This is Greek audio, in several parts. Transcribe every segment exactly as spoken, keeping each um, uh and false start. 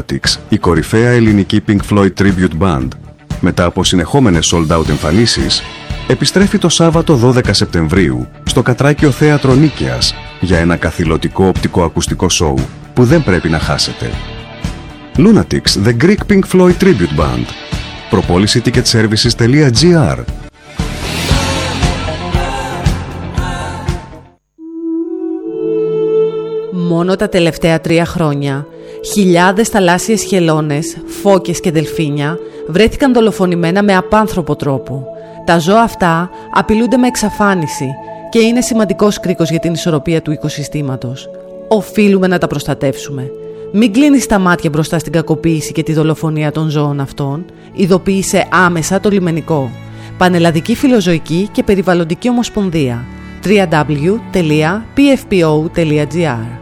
Lunatics, η κορυφαία ελληνική Pink Floyd Tribute Band, μετά από συνεχόμενες sold-out εμφανίσεις, επιστρέφει το Σάββατο δώδεκα Σεπτεμβρίου στο Κατράκιο Θέατρο Νίκαιας για ένα καθηλωτικό οπτικοακουστικό σοου που δεν πρέπει να χάσετε. Lunatics, The Greek Pink Floyd Tribute Band. προπόληση ticket services τελεία τζι άρ. Μόνο τα τελευταία τρία χρόνια, χιλιάδες θαλάσσιες χελώνες, φώκες και δελφίνια βρέθηκαν δολοφονημένα με απάνθρωπο τρόπο. Τα ζώα αυτά απειλούνται με εξαφάνιση και είναι σημαντικός κρίκος για την ισορροπία του οικοσυστήματος. Οφείλουμε να τα προστατεύσουμε. Μην κλείνεις τα μάτια μπροστά στην κακοποίηση και τη δολοφονία των ζώων αυτών. Ειδοποίησε άμεσα το λιμενικό. Πανελλαδική Φιλοζωική και Περιβαλλοντική Ομοσπονδία. double-u double-u double-u τελεία πι εφ πι ο τελεία τζι άρ.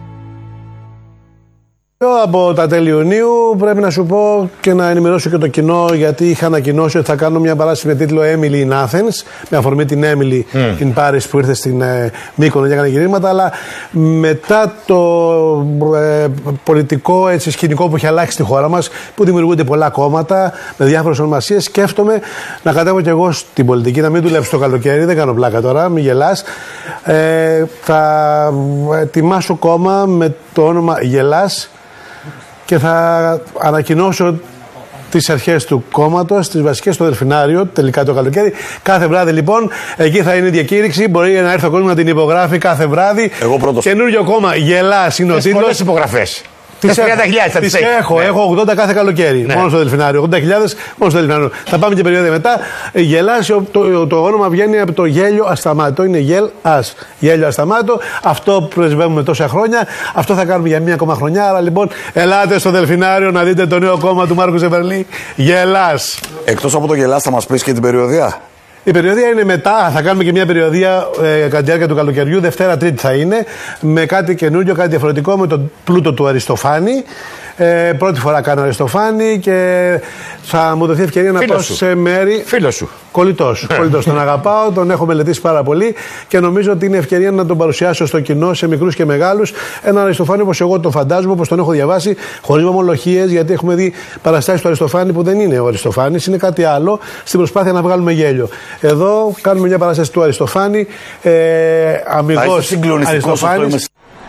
Από τα τέλη Ιουνίου πρέπει να σου πω και να ενημερώσω και το κοινό, γιατί είχα ανακοινώσει ότι θα κάνω μια παράσταση με τίτλο Emily in Athens, με αφορμή την Emily mm. in Paris που ήρθε στην ε, Μύκονο και έκανε γυρίσματα, αλλά μετά το ε, πολιτικό έτσι, σκηνικό που έχει αλλάξει στη χώρα μας, που δημιουργούνται πολλά κόμματα με διάφορες ονομασίες, σκέφτομαι να κατέβω κι εγώ στην πολιτική, να μην δουλέψω το καλοκαίρι, δεν κάνω πλάκα τώρα, μην γελάς. Ε, θα ετοιμάσω κόμμα με το όνομα Γελάς και θα ανακοινώσω τις αρχές του κόμματος, τις βασικές στο Δελφινάριο, τελικά το καλοκαίρι. Κάθε βράδυ λοιπόν, εκεί θα είναι η διακήρυξη. Μπορεί να έρθει ο κόσμος να την υπογράφει κάθε βράδυ. Εγώ πρώτος. Καινούριο κόμμα, Γελάς είναι ο τίτλος. Πολλές υπογραφές. Τις τριάντα χιλιάδες τις έχω, ναι. Έχω ογδόντα κάθε καλοκαίρι. Ναι. Μόνο στο Δελφινάριο. ογδόντα χιλιάδες μόνο στο Δελφινάριο. Θα πάμε και περίοδο μετά. Γελάς, το, το, το όνομα βγαίνει από το γέλιο ασταμάτητο. Είναι γελ ας. Γέλιο ασταμάτητο. Αυτό πρεσβεύουμε τόσα χρόνια. Αυτό θα κάνουμε για μία ακόμα χρονιά. Άρα λοιπόν, ελάτε στο Δελφινάριο να δείτε το νέο κόμμα του Μάρκου Ζεβερλή. Γελάς. Εκτός από το Γελάς, θα μας πεις και την περιοδία. Η περιοδία είναι μετά, θα κάνουμε και μια περιοδία ε, κατά τη διάρκεια του καλοκαιριού, Δευτέρα Τρίτη θα είναι, με κάτι καινούριο, κάτι διαφορετικό, με τον πλούτο του Αριστοφάνη. Ε, πρώτη φορά κάνω Αριστοφάνη και θα μου δοθεί ευκαιρία να πάω σε μέρη. Φίλο σου. Κολλητός σου. Κολλητός. Τον αγαπάω, τον έχω μελετήσει πάρα πολύ και νομίζω ότι είναι ευκαιρία να τον παρουσιάσω στο κοινό, σε μικρούς και μεγάλους. Έναν Αριστοφάνη όπως εγώ τον φαντάζομαι, όπως τον έχω διαβάσει, χωρίς μομολογίες, γιατί έχουμε δει παραστάσεις του Αριστοφάνη που δεν είναι ο Αριστοφάνης, είναι κάτι άλλο, στην προσπάθεια να βγάλουμε γέλιο. Εδώ κάνουμε μια παράσταση του Αριστοφάνη, ε, αμυγός Αριστοφάνης.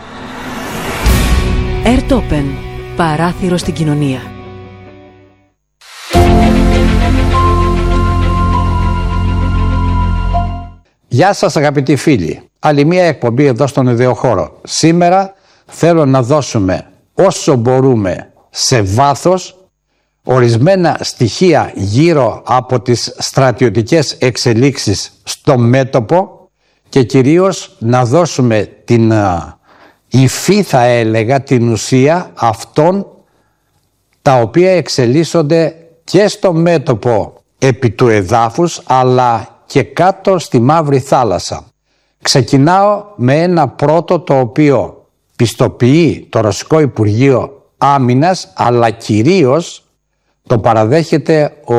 Airtopen. Παράθυρο στην κοινωνία. Γεια σας αγαπητοί φίλοι. Άλλη μια εκπομπή εδώ στον Ιδεοχώρο. Σήμερα θέλω να δώσουμε όσο μπορούμε σε βάθος ορισμένα στοιχεία γύρω από τις στρατιωτικές εξελίξεις στο μέτωπο και κυρίως να δώσουμε την υφή, θα έλεγα, την ουσία αυτών τα οποία εξελίσσονται και στο μέτωπο επί του εδάφους αλλά και κάτω στη Μαύρη Θάλασσα. Ξεκινάω με ένα πρώτο το οποίο πιστοποιεί το Ρωσικό Υπουργείο Άμυνας αλλά κυρίως το παραδέχεται ο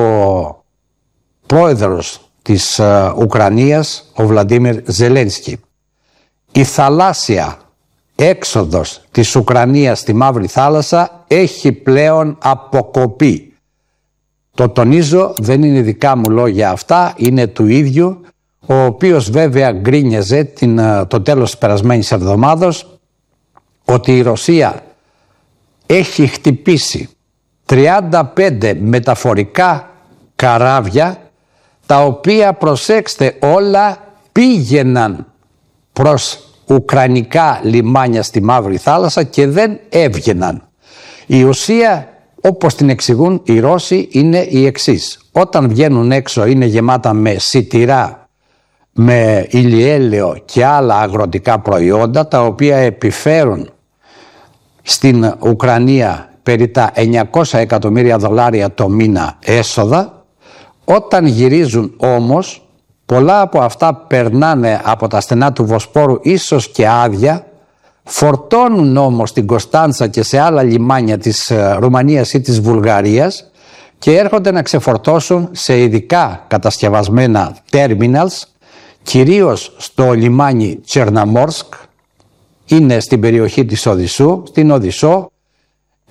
πρόεδρος της uh, Ουκρανίας, ο Βλαντίμιρ Ζελένσκι. Η θαλάσσια έξοδος της Ουκρανίας στη Μαύρη Θάλασσα έχει πλέον αποκοπεί. Το τονίζω, δεν είναι δικά μου λόγια αυτά, είναι του ίδιου, ο οποίος βέβαια γκρίνιαζε την, το τέλος της περασμένης εβδομάδος ότι η Ρωσία έχει χτυπήσει τριάντα πέντε μεταφορικά καράβια, τα οποία, προσέξτε, όλα πήγαιναν προς ουκρανικά λιμάνια στη Μαύρη Θάλασσα και δεν έβγαιναν. Η ουσία, όπως την εξηγούν οι Ρώσοι, είναι η εξής. Όταν βγαίνουν έξω είναι γεμάτα με σιτηρά, με ηλιέλαιο και άλλα αγροτικά προϊόντα, τα οποία επιφέρουν στην Ουκρανία περί τα εννιακόσια εκατομμύρια δολάρια το μήνα έσοδα. Όταν γυρίζουν όμως, πολλά από αυτά περνάνε από τα στενά του Βοσπόρου ίσως και άδεια, φορτώνουν όμως στην Κωνσταντσα και σε άλλα λιμάνια της Ρουμανίας ή της Βουλγαρίας και έρχονται να ξεφορτώσουν σε ειδικά κατασκευασμένα terminals, κυρίως στο λιμάνι Τσερναμόρσκ, είναι στην περιοχή της Οδυσσού, στην Οδυσσό,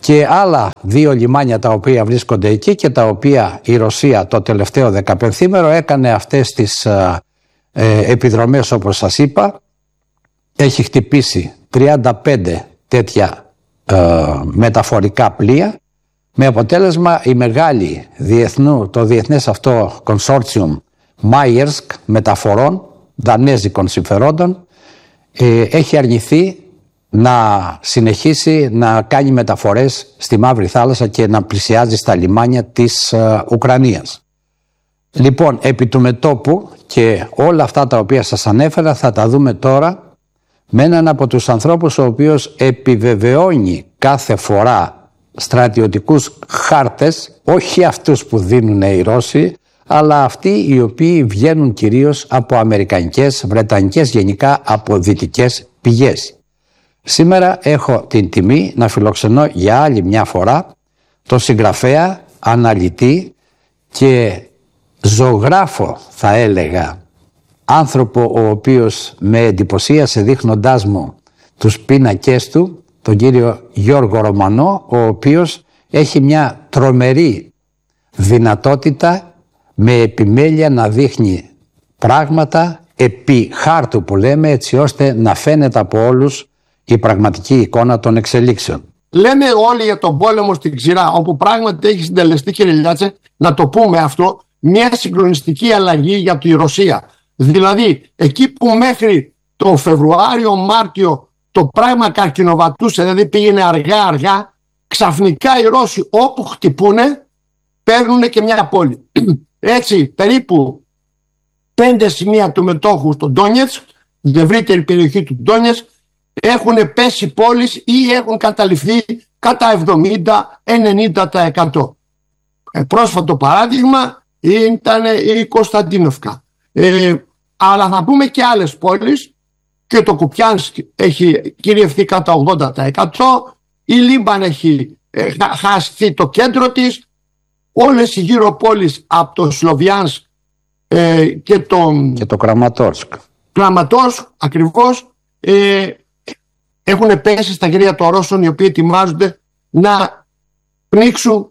και άλλα δύο λιμάνια τα οποία βρίσκονται εκεί και τα οποία η Ρωσία το τελευταίο δεκαπενθήμερο έκανε αυτές τις ε, ε, επιδρομές, όπως σας είπα. Έχει χτυπήσει τριάντα πέντε τέτοια ε, μεταφορικά πλοία, με αποτέλεσμα η μεγάλη διεθνού, το διεθνές αυτό consortium Maersk μεταφορών δανέζικων συμφερόντων ε, έχει αρνηθεί να συνεχίσει να κάνει μεταφορές στη Μαύρη Θάλασσα και να πλησιάζει στα λιμάνια της ε, Ουκρανίας. Λοιπόν, επί του μετώπου και όλα αυτά τα οποία σας ανέφερα θα τα δούμε τώρα με έναν από τους ανθρώπους ο οποίος επιβεβαιώνει κάθε φορά στρατιωτικούς χάρτες, όχι αυτούς που δίνουν οι Ρώσοι, αλλά αυτοί οι οποίοι βγαίνουν κυρίως από αμερικανικές, βρετανικές, γενικά από δυτικές πηγές. Σήμερα έχω την τιμή να φιλοξενώ για άλλη μια φορά τον συγγραφέα, αναλυτή και ζωγράφο, θα έλεγα, άνθρωπο ο οποίος με εντυπωσίασε δείχνοντάς μου τους πίνακές του, τον κύριο Γιώργο Ρωμανό, ο οποίος έχει μια τρομερή δυνατότητα με επιμέλεια να δείχνει πράγματα επί χάρτου που λέμε, έτσι ώστε να φαίνεται από όλους η πραγματική εικόνα των εξελίξεων. Λέμε όλοι για τον πόλεμο στην ξηρά, όπου πράγματι έχει συντελεστεί, κύριε Λιάτσε, να το πούμε αυτό, μια συγκλονιστική αλλαγή για τη Ρωσία. Δηλαδή, εκεί που μέχρι το Φεβρουάριο-Μάρτιο το πράγμα καρκινοβατούσε, δηλαδή πήγαινε αργά-αργά, ξαφνικά οι Ρώσοι όπου χτυπούνε παίρνουν και μια πόλη. Έτσι, περίπου πέντε σημεία του μετόχου στο Ντόνιετσκ, την ευρύτερη περιοχή του Ντόνιετσκ, έχουν πέσει πόλεις ή έχουν καταληφθεί κατά εβδομήντα με ενενήντα τοις εκατό. Ε, πρόσφατο παράδειγμα ήταν η Κωνσταντίνοφκα. Ε, αλλά θα πούμε και άλλες πόλεις, και το Κουπιάνσκ έχει κυριευθεί κατά ογδόντα τοις εκατό, η Λίμπαν έχει ε, χάσει το κέντρο της, όλες οι γύρω πόλεις από το Σλοβιάνσκ ε, και το, και το Κραματόρσκ Κραματόρσκ ακριβώς ε, έχουν πέσει στα χέρια των Ρώσων, οι οποίοι ετοιμάζονται να πνίξουν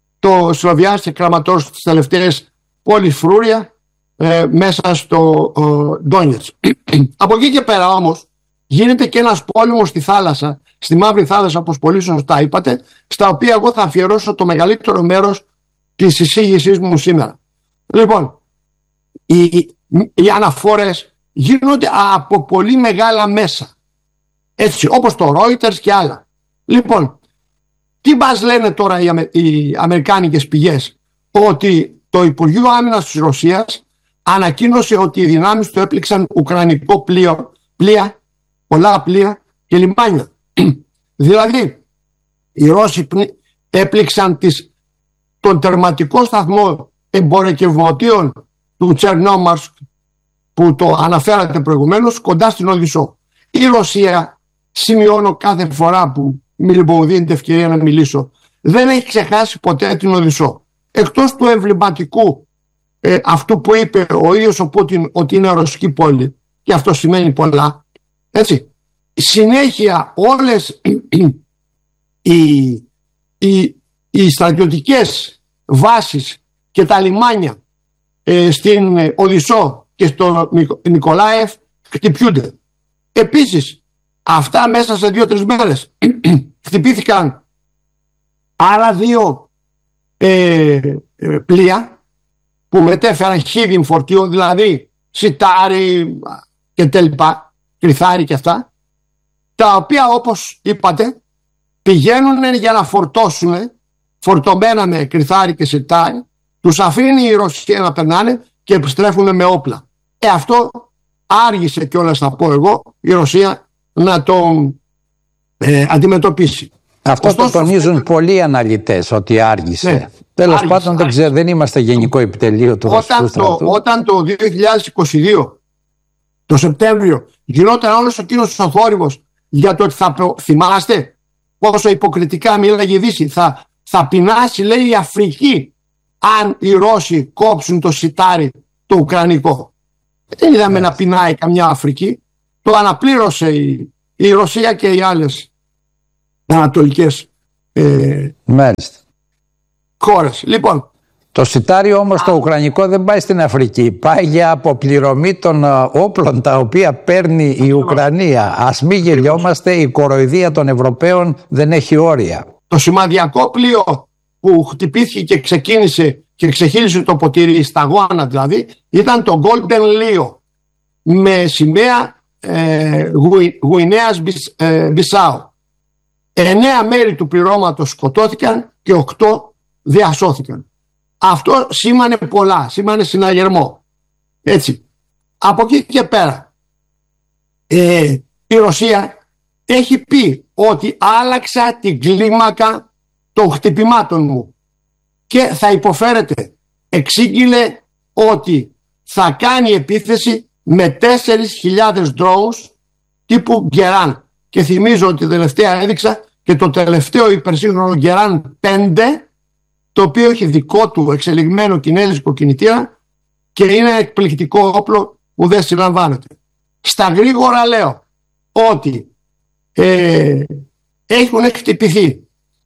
το Σλοβιάνσκ και Κραματόρσκ, τις τελευταίες πόλεις φρούρια ε, μέσα στο Ντόνιετσκ. Από εκεί και πέρα όμως γίνεται και ένας πόλεμος στη θάλασσα, στη Μαύρη Θάλασσα, όπως πολύ σωστά είπατε, στα οποία εγώ θα αφιερώσω το μεγαλύτερο μέρος της εισήγησής μου σήμερα. Λοιπόν, οι, οι αναφορές γίνονται από πολύ μεγάλα μέσα, έτσι όπως το Reuters και άλλα. Λοιπόν, τι μας λένε τώρα οι, Αμε, οι αμερικάνικες πηγές? Ότι το Υπουργείο Άμυνας της Ρωσίας ανακοίνωσε ότι οι δυνάμεις του έπληξαν ουκρανικό πλοίο, πλοία, πολλά πλοία και λιμάνια. Δηλαδή, οι Ρώσοι έπληξαν τις, τον τερματικό σταθμό εμπορευματίων του Τσερνόμαρσκ, που το αναφέρατε προηγουμένως, κοντά στην Οδυσσό. Η Ρωσία, σημειώνω κάθε φορά που μου δίνεται ευκαιρία να μιλήσω, δεν έχει ξεχάσει ποτέ την Οδυσσό. Εκτός του εμβληματικού ε, αυτού που είπε ο ίδιος ο Πούτιν, ότι είναι ρωσική πόλη, και αυτό σημαίνει πολλά, έτσι. Συνέχεια όλες οι, οι, οι στρατιωτικές βάσεις και τα λιμάνια ε, στην Οδυσσό και στο Νικολάεφ χτυπιούνται. Επίσης, αυτά μέσα σε δύο-τρεις μέρες χτυπήθηκαν άλλα δύο ε, ε, πλοία που μετέφεραν χίδιν φορτίο, δηλαδή σιτάρι και τέλπα, κρυθάρι και αυτά, τα οποία, όπως είπατε, πηγαίνουν για να φορτώσουν φορτωμένα με κρυθάρι και σιτάρι, τους αφήνει η Ρωσία να περνάνε και επιστρέφουν με όπλα. Ε, αυτό άργησε κιόλας, θα πω εγώ, η Ρωσία να το ε, αντιμετωπίσει. Αυτό Ωστόσο, το τονίζουν αυτό... πολλοί αναλυτές, ότι άργησε. Ναι, τέλος πάντων, δεν ξέρω, δεν είμαστε γενικό επιτελείο του Ρωσικού στρατού. Όταν το δύο χιλιάδες είκοσι δύο, το Σεπτέμβριο, γινόταν όλος εκείνος ο θόρυβος για το ότι θα θυμάστε πόσο υποκριτικά μίλαγε η Δύση, θα, θα πεινάσει, λέει, η Αφρική αν οι Ρώσοι κόψουν το σιτάρι το ουκρανικό. Δεν είδαμε yes. να πεινάει καμιά Αφρική. Το αναπλήρωσε η, η Ρωσία και οι άλλες ανατολικές ε, Μάλιστα. χώρες. Λοιπόν, το σιτάριο όμως το ουκρανικό δεν πάει στην Αφρική. Πάει για αποπληρωμή των όπλων τα οποία παίρνει η Ουκρανία. Ας μην γελιόμαστε, η κοροϊδία των Ευρωπαίων δεν έχει όρια. Το σημαδιακό πλοίο που χτυπήθηκε και ξεκίνησε και ξεχύλισε το ποτήρι, σταγόνα δηλαδή, ήταν το Golden Leo με σημαία ε, Γουινέας ε, Μπισάου. Εννέα μέρη του πληρώματος σκοτώθηκαν και οκτώ διασώθηκαν. Αυτό σήμανε πολλά, σήμανε συναγερμό. Έτσι. Από εκεί και πέρα ε, η Ρωσία έχει πει ότι άλλαξα την κλίμακα των χτυπημάτων μου και θα υποφέρεται. Εξήγηλε ότι θα κάνει επίθεση με τέσσερις χιλιάδες drones τύπου Γκεράν. Και θυμίζω ότι τελευταία έδειξα και το τελευταίο υπερσύγχρονο Γκεράν πέντε, το οποίο έχει δικό του εξελιγμένο κινέζικο κινητήρα και είναι εκπληκτικό όπλο που δεν συλλαμβάνεται. Στα γρήγορα λέω ότι ε, έχουν χτυπηθεί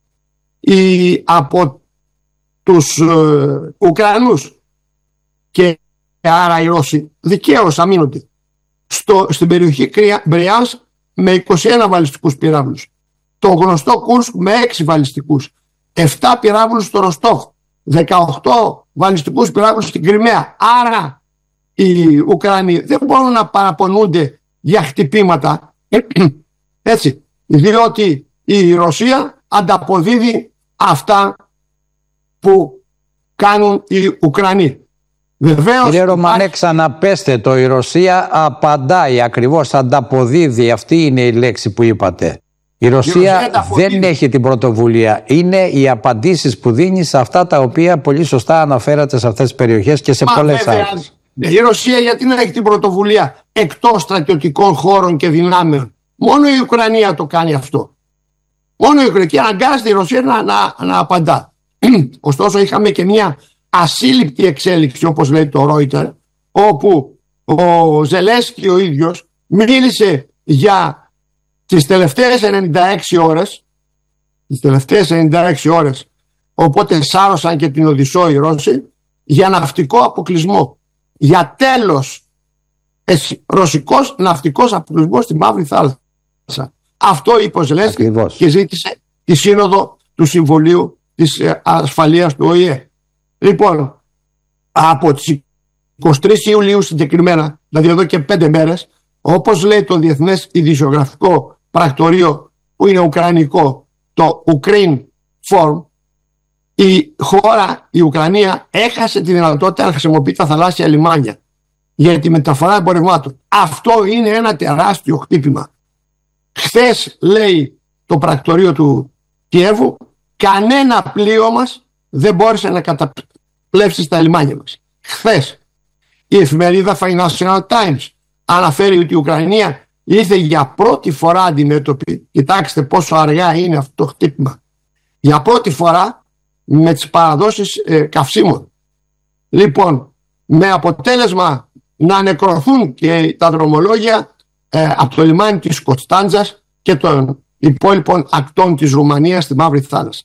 οι, από τους ε, Ουκρανούς και άρα οι Ρώσοι δικαίως αμήνονται στο, στην περιοχή Μπριάνσκ με είκοσι ένα βαλιστικούς πυράβλους, το γνωστό Κούρσκ με έξι βαλιστικούς, επτά πυράβλους στο Ροστόφ, δεκαοκτώ βαλιστικούς πυράβλους στην Κριμαία. Άρα οι Ουκρανοί δεν μπορούν να παραπονούνται για χτυπήματα, έτσι, διότι η Ρωσία ανταποδίδει αυτά που κάνουν οι Ουκρανοί. Βεβαίως, κύριε Ρωμανέ, ξαναπέστε το. Η Ρωσία απαντάει, ακριβώς ανταποδίδει. Αυτή είναι η λέξη που είπατε. Η Ρωσία, η Ρωσία δεν έχει την πρωτοβουλία. Είναι οι απαντήσεις που δίνει σε αυτά τα οποία πολύ σωστά αναφέρατε σε αυτές τις περιοχές και σε Μα, πολλές άλλες. Η Ρωσία γιατί να έχει την πρωτοβουλία εκτός στρατιωτικών χώρων και δυνάμεων? Μόνο η Ουκρανία το κάνει αυτό. Μόνο η Ουκρανία. Και αναγκάζεται η Ρωσία να, να, να απαντά. Ωστόσο είχαμε και μια ασύλληπτη εξέλιξη, όπως λέει το Reuters, όπου ο Ζελένσκι ο ίδιος μίλησε για τις τελευταίες ενενήντα έξι ώρες, τις τελευταίες ενενήντα έξι ώρες, οπότε σάρωσαν και την Οδυσσό οι Ρώσοι, για ναυτικό αποκλεισμό, για τέλος εσύ, ρωσικός ναυτικός αποκλεισμός στη Μαύρη Θάλασσα. Αυτό είπε ο Ζελένσκι και ζήτησε τη σύνοδο του Συμβουλίου της Ασφαλείας του Ο Η Ε. Λοιπόν, από τις εικοστή τρίτη Ιουλίου συγκεκριμένα, δηλαδή εδώ και πέντε μέρες, όπως λέει το Διεθνές Ειδησιογραφικό Πρακτορείο που είναι ουκρανικό, το Ukraine Forum, η χώρα, η Ουκρανία, έχασε τη δυνατότητα να χρησιμοποιεί τα θαλάσσια λιμάνια για τη μεταφορά εμπορευμάτων. Αυτό είναι ένα τεράστιο χτύπημα. Χθες, λέει το πρακτορείο του Κιέβου, κανένα πλοίο μας δεν μπόρεσε να καταπλέψει στα λιμάνια μας. Χθες η εφημερίδα Financial Times αναφέρει ότι η Ουκρανία ήρθε για πρώτη φορά αντιμέτωπη, κοιτάξτε πόσο αργά είναι αυτό το χτύπημα, για πρώτη φορά με τις παραδόσεις ε, καυσίμων. Λοιπόν, με αποτέλεσμα να νεκρωθούν και τα δρομολόγια ε, από το λιμάνι της Κωνσταντζας και των υπόλοιπων ακτών της Ρουμανίας στη Μαύρη Θάλασσα.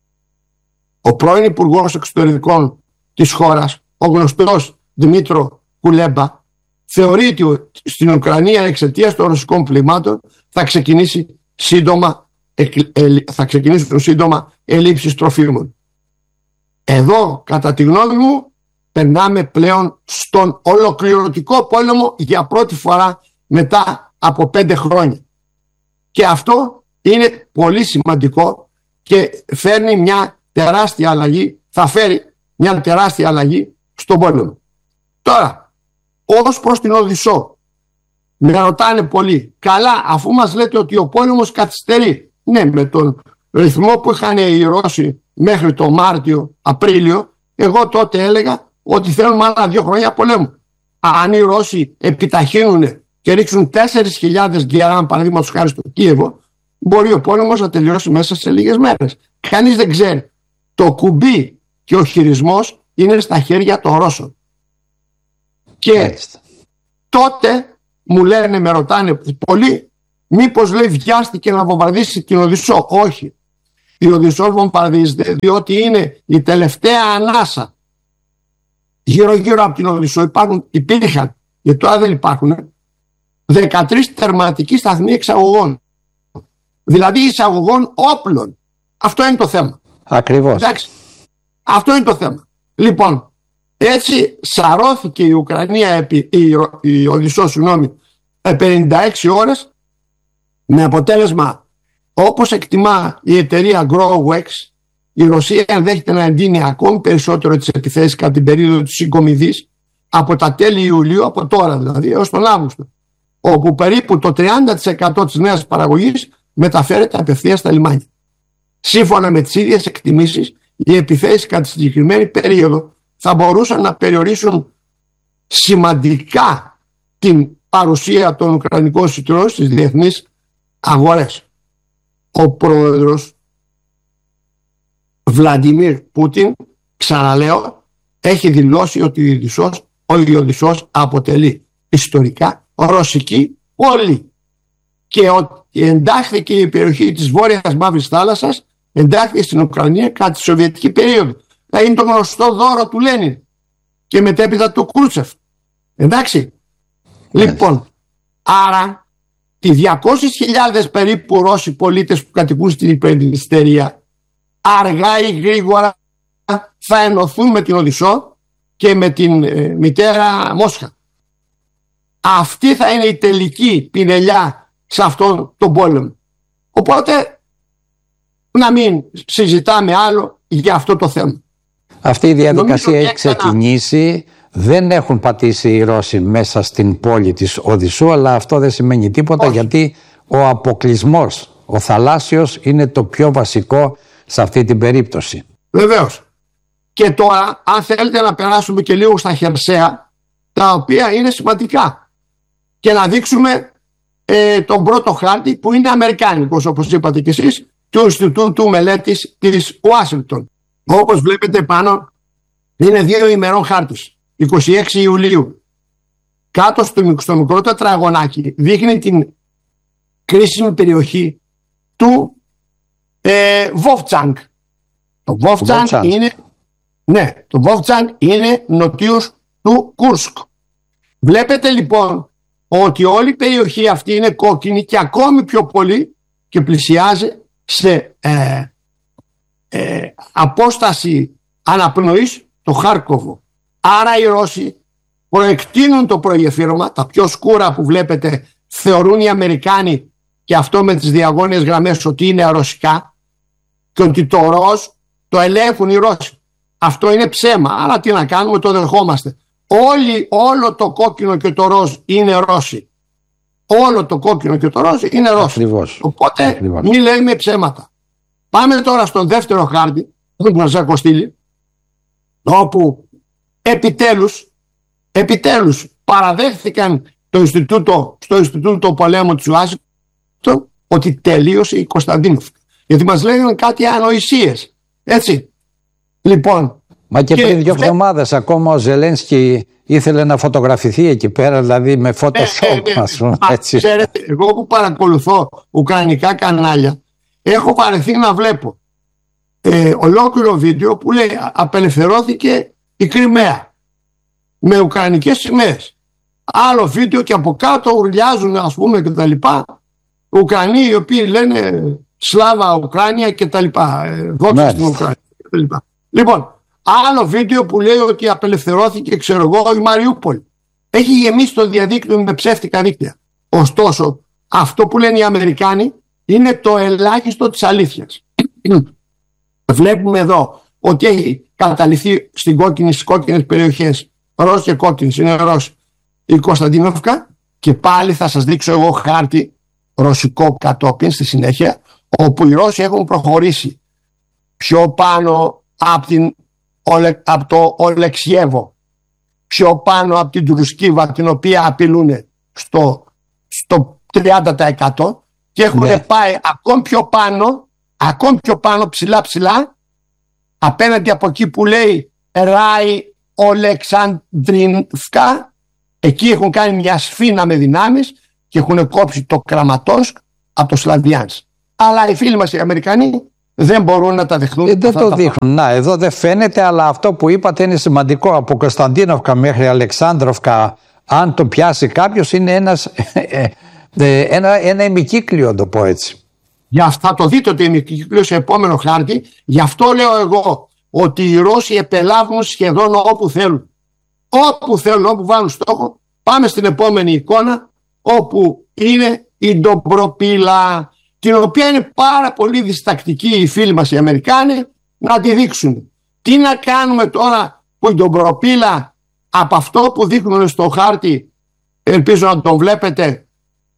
Ο πρώην Υπουργός Εξωτερικών της χώρας, ο γνωστός Δημήτρο Κουλέμπα, θεωρεί ότι στην Ουκρανία εξαιτίας των ρωσικών πλημμάτων θα ξεκινήσει σύντομα, θα ξεκινήσουν σύντομα ελλείψεις τροφίμων. Εδώ, κατά τη γνώμη μου, περνάμε πλέον στον ολοκληρωτικό πόλεμο για πρώτη φορά μετά από πέντε χρόνια. Και αυτό είναι πολύ σημαντικό και φέρνει μια τεράστια αλλαγή, θα φέρει μια τεράστια αλλαγή στον πόλεμο. Τώρα, ως προς την Οδυσσό, με ρωτάνε πολλοί, καλά, αφού μας λέτε ότι ο πόλεμος καθυστερεί. Ναι, με τον ρυθμό που είχαν οι Ρώσοι μέχρι το Μάρτιο, Απρίλιο, εγώ τότε έλεγα ότι θέλουμε άλλα δύο χρόνια πολέμου. Αν οι Ρώσοι επιταχύνουν και ρίξουν τέσσερις χιλιάδες γκεράν, παραδείγματος χάρη στο Κίεβο, μπορεί ο πόλεμος να τελειώσει μέσα σε λίγες μέρες. Κανείς δεν ξέρει. Το κουμπί και ο χειρισμός είναι στα χέρια των Ρώσων. Και Έχετε. τότε μου λένε, με ρωτάνε πολλοί, μήπως λέει βιάστηκε να βομβαρδίσει την Οδυσσό? Όχι. η Οδυσσός βομβαρδίζεται, διότι είναι η τελευταία ανάσα γύρω γύρω από την Οδυσσό. Υπάρχουν, υπήρχαν, γιατί τώρα δεν υπάρχουν, δεκατρείς τερματικοί σταθμοί εξαγωγών, δηλαδή εισαγωγών όπλων. Αυτό είναι το θέμα. Ακριβώς. Εντάξει, αυτό είναι το θέμα. Λοιπόν, έτσι σαρώθηκε η Ουκρανία επί, η, η Οδυσσό, συγγνώμη, πενήντα έξι ώρες, με αποτέλεσμα, όπως εκτιμά η εταιρεία GrowWex, η Ρωσία ενδέχεται να εντείνει ακόμη περισσότερο τις επιθέσεις κατά την περίοδο της συγκομιδής από τα τέλη Ιουλίου, από τώρα δηλαδή, έως τον Αύγουστο, όπου περίπου το τριάντα τοις εκατό της νέας παραγωγής μεταφέρεται απευθείας στα λιμάνια. Σύμφωνα με τις ίδιες εκτιμήσεις, οι επιθέσεις κατά τη συγκεκριμένη περίοδο θα μπορούσαν να περιορίσουν σημαντικά την παρουσία των ουκρανικών σιτηρών στις διεθνείς αγορές. Ο πρόεδρος Βλαντιμίρ Πούτιν, ξαναλέω, έχει δηλώσει ότι η Οδυσσός, ο Οδυσσός αποτελεί ιστορικά ρωσική πόλη και ότι εντάχθηκε η περιοχή της Βόρειας Μαύρης Θάλασσας, εντάχθηκε στην Ουκρανία κατά τη Σοβιετική περίοδο. Θα είναι το γνωστό δώρο του Λένιν και μετέπειτα του Κρούτσεφ. Εντάξει. Yeah. Λοιπόν, άρα οι διακόσιες χιλιάδες περίπου Ρώσοι πολίτες που κατοικούν στην υπερδυστερία αργά ή γρήγορα θα ενωθούν με την Οδυσσό και με την ε, μητέρα Μόσχα. Αυτή θα είναι η τελική πινελιά σε αυτόν τον πόλεμο. Οπότε να μην συζητάμε άλλο για αυτό το θέμα. Αυτή η διαδικασία έχει ξεκινήσει. Δεν έχουν πατήσει οι Ρώσοι μέσα στην πόλη της Οδυσσού, αλλά αυτό δεν σημαίνει τίποτα. Όχι. Γιατί ο αποκλεισμός, ο θαλάσσιος, είναι το πιο βασικό σε αυτή την περίπτωση. Βεβαίως. Και τώρα, αν θέλετε να περάσουμε και λίγο στα χερσαία, τα οποία είναι σημαντικά, και να δείξουμε ε, τον πρώτο χάρτη που είναι αμερικάνικος, όπως είπατε και εσείς, του Ινστιτούτου Μελέτης της Ουάσιγκτον. Όπως βλέπετε πάνω είναι δύο ημερών χάρτης, είκοσι έξι Ιουλίου. Κάτω στο, στο μικρό τετραγωνάκι δείχνει την κρίσιμη περιοχή του ε, Βόβτσανγκ. Το Βόβτσανγκ είναι, ναι, το Βόβτσανγκ είναι νοτίως του Κούρσκ. Βλέπετε λοιπόν ότι όλη η περιοχή αυτή είναι κόκκινη και ακόμη πιο πολύ και πλησιάζει σε ε, ε, απόσταση αναπνοής το Χάρκοβο. Άρα οι Ρώσοι προεκτείνουν το προεγεφύρωμα, τα πιο σκούρα που βλέπετε θεωρούν οι Αμερικάνοι και αυτό με τις διαγώνιες γραμμές ότι είναι ρωσικά και ότι το ροζ το ελέγχουν οι Ρώσοι. Αυτό είναι ψέμα, άρα τι να κάνουμε, το δεχόμαστε. Όλοι, όλο το κόκκινο και το ροζ είναι Ρώσοι. Όλο το κόκκινο και το ροζ είναι Ρώσοι. Ακριβώς. Οπότε Ακριβώς. μην λέμε ψέματα. Πάμε τώρα στον δεύτερο χάρτη που μας έχω στείλει, όπου επιτέλους, επιτέλους παραδέχθηκαν το Ινστιτούτο, στο Ινστιτούτο Πολέμου της Ουάσιγκτον ότι τελείωσε η Κωνσταντίνουφκα. Γιατί μας λέγανε κάτι ανοησίες. Έτσι. Λοιπόν. Μα και, και πριν δύο δε... εβδομάδες ακόμα ο Ζελένσκι ήθελε να φωτογραφηθεί εκεί πέρα, δηλαδή με Photoshop. Ε, ε, ας πούμε, έτσι. Ξέρετε, εγώ που παρακολουθώ ουκρανικά κανάλια, έχω βαρεθεί να βλέπω ε, ολόκληρο βίντεο που λέει απελευθερώθηκε η Κριμαία με ουκρανικές σημαίες. Άλλο βίντεο και από κάτω ουρλιάζουν, ας πούμε, και τα λοιπά, Ουκρανοί οι οποίοι λένε Σλάβα Ουκράνια και τα λοιπά, δόξα στην Ουκρανία και τα λοιπά. Λοιπόν, άλλο βίντεο που λέει ότι απελευθερώθηκε, ξέρω εγώ, η Μαριούπολη. Έχει γεμίσει το διαδίκτυο με ψεύτικα δίκτυα. Ωστόσο, αυτό που λένε οι Αμερικάνοι είναι το ελάχιστο της αλήθειας. Βλέπουμε εδώ ότι έχει καταληθεί στην κόκκινη, στις κόκκινες περιοχές, ροζ και κόκκινες, είναι ροζ, η Κωνσταντίνουφκα, και πάλι θα σας δείξω εγώ χάρτη ρωσικό κατόπιν στη συνέχεια, όπου οι Ρώσοι έχουν προχωρήσει πιο πάνω από, την, από το Ολεξιέβο, πιο πάνω από την Τρουσκίβα, την οποία απειλούν στο, στο τριάντα τοις εκατό, και έχουν ναι. πάει ακόμη πιο πάνω, ακόμη πιο πάνω, ψηλά ψηλά, απέναντι από εκεί που λέει Ράι Ολεξανδρίνφκα. Εκεί έχουν κάνει μια σφήνα με δυνάμεις και έχουν κόψει το Κραματόσκ από το Σλαβιάνσκ. Αλλά οι φίλοι μας οι Αμερικανοί δεν μπορούν να τα δεχθούν. Ε, δεν το δείχνουν. Να, εδώ δεν φαίνεται, αλλά αυτό που είπατε είναι σημαντικό. Από Κωνσταντίνοφκα μέχρι Αλεξάνδροφκα, αν το πιάσει κάποιος, είναι ένας, ένα, ένα ημικύκλιο, το πω έτσι. Για αυτά το δείτε το ημικύκλιο σε επόμενο χάρτη. Γι' αυτό λέω εγώ ότι οι Ρώσοι επελάβουν σχεδόν όπου θέλουν. Όπου θέλουν, όπου βάλουν στόχο. Πάμε στην επόμενη εικόνα, όπου είναι η Ντομπροπίλα, την οποία είναι πάρα πολύ διστακτικοί οι φίλοι μας οι Αμερικάνοι να τη δείξουν. Τι να κάνουμε τώρα που η Ντομπροπίλα, από αυτό που δείχνουν στο χάρτη, ελπίζω να τον βλέπετε,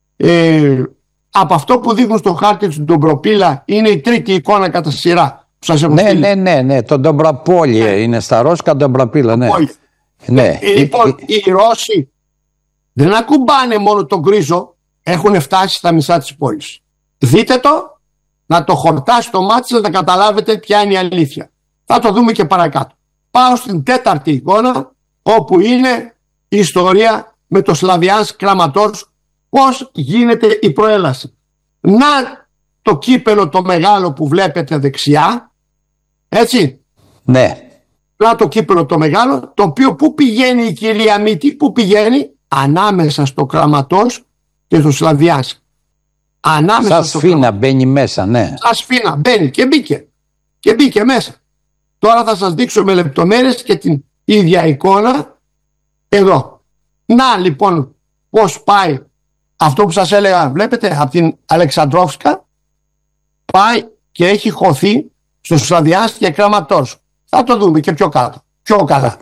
ε, από αυτό που δείχνουν στο χάρτη του Ντομπροπίλα είναι η τρίτη εικόνα κατά σειρά που σας έχω ναι, στείλει. ναι, ναι, ναι, το Ντομπροπόλι ναι. Είναι στα Ρώσικα Ντομπροπίλα, ναι. ναι. Ε, λοιπόν, οι Ρώσοι δεν ακουμπάνε μόνο τον γκρίζο, έχουν φτάσει στα μισά της πόλης. Δείτε το, να το χορτάσει το μάτι σας, να καταλάβετε ποια είναι η αλήθεια. Θα το δούμε και παρακάτω. Πάω στην τέταρτη εικόνα, όπου είναι η ιστορία με το Σλαβιάνσκ Κραματόρσκ, πώς γίνεται η προέλαση. Να το κύπελο το μεγάλο που βλέπετε δεξιά, έτσι. Ναι. Να το κύπελο το μεγάλο, το οποίο που πηγαίνει η κυρία Μύτη, που πηγαίνει ανάμεσα στο Κραματόρσκ και στο Σλαβιάνσκ. Ανάμεσα σαν στο σφήνα μπαίνει μέσα, ναι. Σαν σφήνα μπαίνει και μπήκε. Και μπήκε μέσα. Τώρα θα σας δείξω με λεπτομέρειες και την ίδια εικόνα εδώ. Να λοιπόν πώς πάει αυτό που σας έλεγα, βλέπετε, από την Αλεξανδρόφσκα πάει και έχει χωθεί στο Σλαβιάνσκ και Κραματόρσκ. Θα το δούμε και πιο κάτω. Πιο καλά.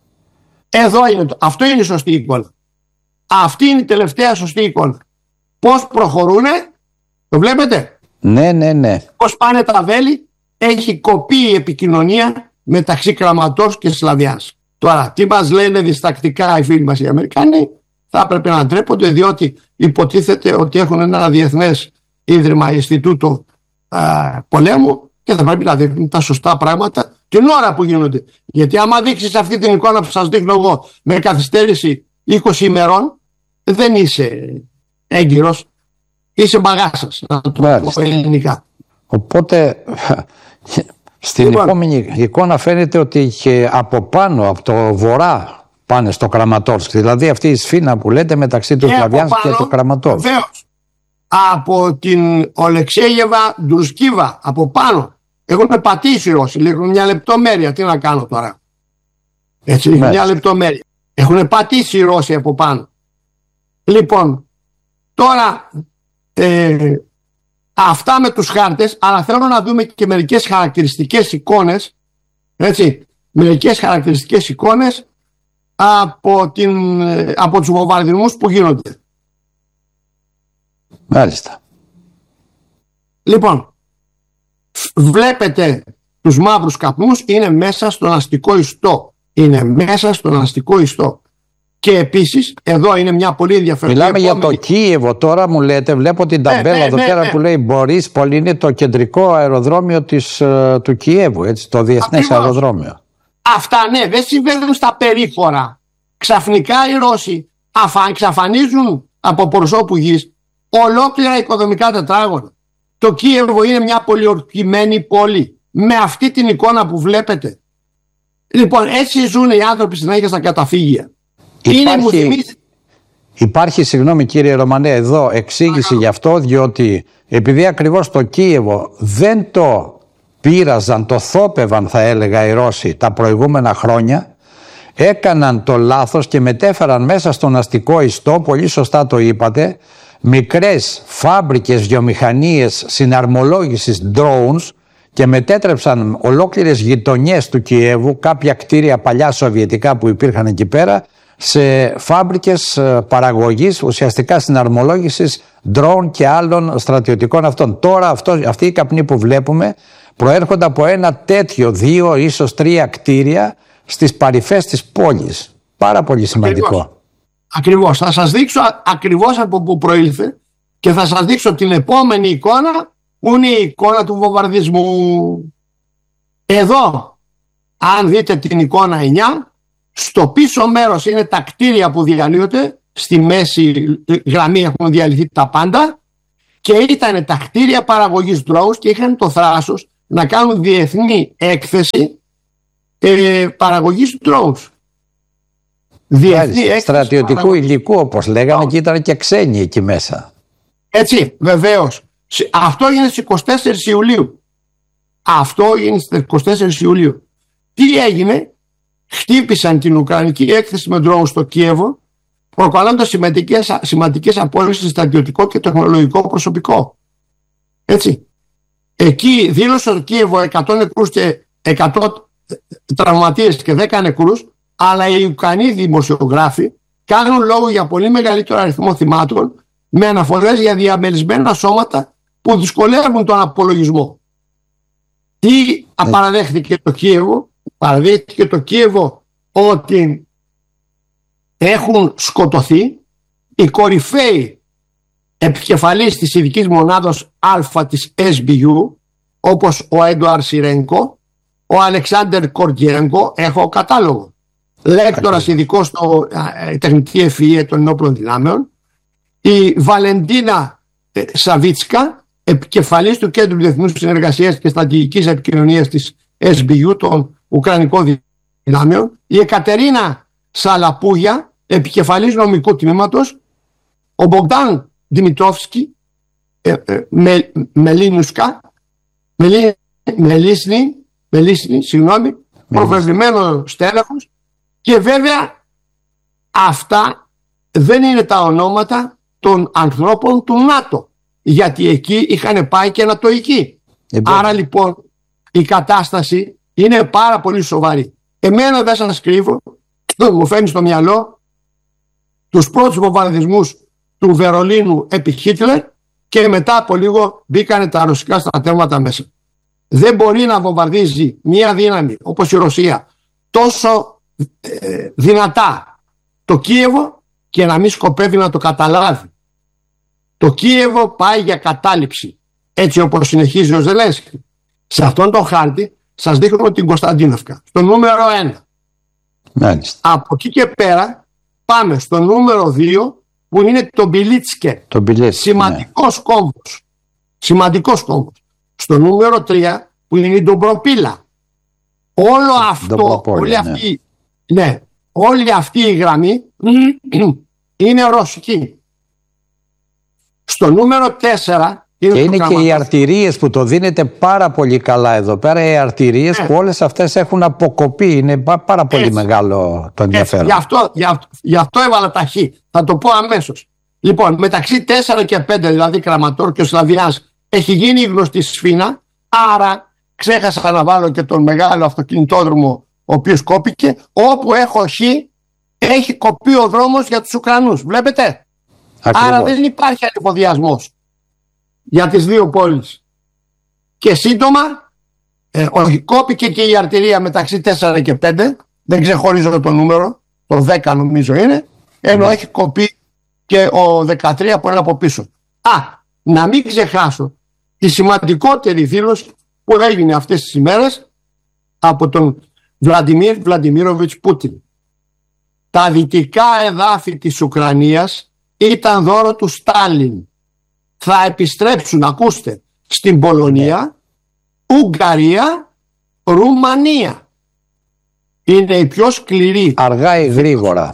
Εδώ είναι το. Αυτό είναι η σωστή εικόνα. Αυτή είναι η τελευταία σωστή εικόνα. Πώς προχωρούνε, το βλέπετε. Ναι, ναι, ναι. Πώς πάνε τα βέλη, έχει κοπεί η επικοινωνία μεταξύ Κραματόρσκ και Σλαβιάνσκ. Τώρα, τι μας λένε διστακτικά οι φίλοι μας οι Αμερικάνοι, θα έπρεπε να ντρέπονται, διότι υποτίθεται ότι έχουν ένα διεθνές ίδρυμα, Ινστιτούτο α, πολέμου, και θα πρέπει να δείχνουν τα σωστά πράγματα την ώρα που γίνονται. Γιατί άμα δείξεις αυτή την εικόνα που σας δείχνω εγώ με καθυστέρηση είκοσι ημερών, δεν είσαι έγκυρος, είσαι μπαγάσας, να το πω ελληνικά. Οπότε στην λοιπόν, επόμενη εικόνα φαίνεται ότι και από πάνω, από το βορρά πάνε στο Κραματόρσκ. Δηλαδή αυτή η σφήνα που λέτε μεταξύ του Σλαβιάνσκ και του Κραματόρσκ. Βεβαίως. Από την Ολεξέγεβα Ντρουσκίβα, από πάνω. Έχουν πατήσει οι Ρώσοι, λίγο μια λεπτομέρεια. Τι να κάνω τώρα. Έτσι, Μάλιστα. μια λεπτομέρεια. Έχουν πατήσει οι Ρώσοι από πάνω. Λοιπόν, τώρα ε, αυτά με τους χάρτες, αλλά θέλω να δούμε και μερικές χαρακτηριστικές εικόνες, έτσι, μερικές χαρακτηριστικές εικόνες από, την, από τους βομβαρδισμούς που γίνονται. Μάλιστα. Λοιπόν, βλέπετε τους μαύρους καπνούς, είναι μέσα στον αστικό ιστό. Είναι μέσα στον αστικό ιστό. Και επίσης, εδώ είναι μια πολύ ενδιαφέρουσα. Μιλάμε επόμενη... για το Κίεβο τώρα, μου λέτε. Βλέπω την ταμπέλα ναι, ναι, εδώ ναι, πέρα ναι. που λέει Μπορίспολ, είναι το κεντρικό αεροδρόμιο της, του Κιέβου, έτσι, το διεθνές Ακριβώς. αεροδρόμιο. Αυτά ναι, δεν συμβαίνουν στα περίχωρα. Ξαφνικά οι Ρώσοι εξαφανίζουν από προσώπου γης ολόκληρα οικοδομικά τετράγωνα. Το Κίεβο είναι μια πολιορκημένη πόλη με αυτή την εικόνα που βλέπετε. Λοιπόν, έτσι ζουν οι άνθρωποι συνέχεια στα καταφύγια. Υπάρχει, είναι, μου θυμίζει... υπάρχει, συγγνώμη κύριε Ρωμανέ, εδώ εξήγηση γι' αυτό, διότι επειδή ακριβώς το Κίεβο δεν το πείραζαν, το θόπευαν θα έλεγα οι Ρώσοι τα προηγούμενα χρόνια, έκαναν το λάθος και μετέφεραν μέσα στον αστικό ιστό, πολύ σωστά το είπατε, μικρές φάμπρικες, βιομηχανίες συναρμολόγησης drones και μετέτρεψαν ολόκληρες γειτονιές του Κιέβου, κάποια κτίρια παλιά σοβιετικά που υπήρχαν εκεί πέρα, σε φάμπρικες παραγωγής ουσιαστικά συναρμολόγησης drone και άλλων στρατιωτικών αυτών. Τώρα αυτό, αυτοί οι καπνοί που βλέπουμε προέρχονται από ένα τέτοιο δύο ίσως τρία κτίρια στις παρυφές της πόλης. Πάρα πολύ σημαντικό. Ακριβώς. Ακριβώς. Θα σας δείξω ακριβώς από που προήλθε και θα σας δείξω την επόμενη εικόνα που είναι η εικόνα του βομβαρδισμού. Εδώ, αν δείτε την εικόνα εννιά, στο πίσω μέρος είναι τα κτίρια που διαλύονται, στη μέση γραμμή έχουν διαλυθεί τα πάντα και ήταν τα κτίρια παραγωγής drones και είχαν το θράσος να κάνουν διεθνή έκθεση ε, παραγωγής drones. Διεθνή έκθεση στρατιωτικού παραγωγής. Υλικού, όπως λέγαμε, oh. και ήταν και ξένοι εκεί μέσα. Έτσι, βεβαίως. Αυτό έγινε στις εικοστή τέταρτη Ιουλίου. Αυτό έγινε στις εικοστή τέταρτη Ιουλίου. Τι έγινε? Χτύπησαν την Ουκρανική έκθεση με drone στο Κίεβο, προκαλώντας σημαντικές, σημαντικές απώλειες σε στρατιωτικό και τεχνολογικό προσωπικό. Έτσι. Εκεί δήλωσε το Κίεβο εκατό νεκρούς και εκατό τραυματίες και δέκα νεκρούς, αλλά οι Ουκρανοί δημοσιογράφοι κάνουν λόγο για πολύ μεγαλύτερο αριθμό θυμάτων, με αναφορές για διαμελισμένα σώματα που δυσκολεύουν τον απολογισμό. Τι παραδέχθηκε το Κίεβο? Παραδέχθηκε το Κίεβο ότι έχουν σκοτωθεί οι κορυφαίοι επικεφαλής της ειδικής μονάδος Α της ες μπι γιου, όπως ο Έντουαρ Σιρένκο, ο Αλεξάνδερ Κορτιέγκο, έχω κατάλογο, λέκτορας ειδικός στο ε, τεχνική ευφυΐα των ενόπλων δυνάμεων, η Βαλεντίνα ε, Σαβίτσκα, επικεφαλής του Κέντρου Διεθνούς Συνεργασίας και Στρατηγικής Επικοινωνίας της ες μπι γιου των Ουκρανικών Δυνάμεων, η Εκατερίνα Σαλαπούγια, επικεφαλής νομικού τμήματος, ο Μπογκδάν Δημητρόφσκι, ε, ε, με, Μελίνουσκα, Μελί, Μελίσνη, Μελίσνη, συγγνώμη, προβεβλημένο στέλεχος, και βέβαια αυτά δεν είναι τα ονόματα των ανθρώπων του ΝΑΤΟ, γιατί εκεί είχαν πάει και ανατοικοί. Ε, Άρα λοιπόν η κατάσταση είναι πάρα πολύ σοβαρή. Εμένα δεν σας κρύβω, μου φαίνει στο μυαλό τους πρώτους βομβαρδισμούς του Βερολίνου επί Χίτλερ, και μετά από λίγο μπήκανε τα ρωσικά στρατεύματα μέσα. Δεν μπορεί να βομβαρδίζει μια δύναμη όπως η Ρωσία τόσο ε, δυνατά το Κίεβο και να μην σκοπεύει να το καταλάβει. Το Κίεβο πάει για κατάληψη, έτσι όπως συνεχίζει ο Ζελένσκι. Σε αυτόν τον χάρτη σας δείχνω την Κωνσταντίνοφκα, στο νούμερο ένα. Μάλιστα. Από εκεί και πέρα πάμε στο νούμερο δύο, που είναι το Μπιλίτσκε. Το Μπιλίτσκε, σημαντικός ναι. κόμβος. Σημαντικός κόμβος. Στο νούμερο τρία, που είναι η Ντομπροπίλα. Όλο αυτό, όλη αυτή, ναι. Ναι, όλη αυτή η γραμμή είναι ρωσική. Στο νούμερο τέσσερα είναι και είναι και οι αρτηρίες που το δίνεται πάρα πολύ καλά εδώ πέρα. Οι αρτηρίες, ναι, που όλες αυτές έχουν αποκοπεί. Είναι πάρα πολύ έτσι μεγάλο το ενδιαφέρον. Γι' αυτό, γι, αυτό, γι' αυτό έβαλα τα χ. Θα το πω αμέσως. Λοιπόν, μεταξύ τέσσερα και πέντε, δηλαδή Κραματόρ και ο Σλαβιάς, έχει γίνει γνωστή σφήνα. Άρα ξέχασα να βάλω και τον μεγάλο αυτοκινητόδρομο, ο οποίος κόπηκε. Όπου έχω χ, έχει κοπεί ο δρόμος για τους Ουκρανούς. Βλέπετε. Ακριβώς. Άρα δεν υπάρχει ανεφοδιασμός για τις δύο πόλεις. Και σύντομα ε, όχι, κόπηκε και η αρτηρία μεταξύ τέσσερα και πέντε. Δεν ξεχωρίζω το νούμερο, το δέκα νομίζω είναι, ενώ mm. έχει κοπεί και ο δεκατρία που είναι από πίσω. Α, να μην ξεχάσω τη σημαντικότερη δήλωση που έγινε αυτές τις ημέρες από τον Βλαντιμίρ Βλαντιμίροβιτς Πούτιν. Τα δυτικά εδάφη της Ουκρανίας ήταν δώρο του Στάλιν. Θα επιστρέψουν, ακούστε, στην Πολωνία, Ουγγαρία, Ρουμανία. Είναι η πιο σκληρή. Αργά ή γρήγορα.